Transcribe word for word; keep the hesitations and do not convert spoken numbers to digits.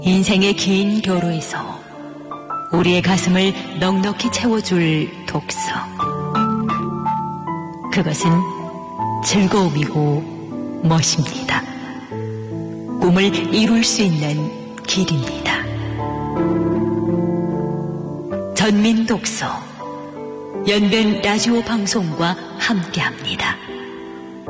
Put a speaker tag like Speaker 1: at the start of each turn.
Speaker 1: 인생의 긴 도로에서 우리의 가슴을 넉넉히 채워줄 독서. 그것은 즐거움이고 멋입니다. 꿈을 이룰 수 있는 길입니다. 전민독서, 연변 라디오 방송과 함께합니다.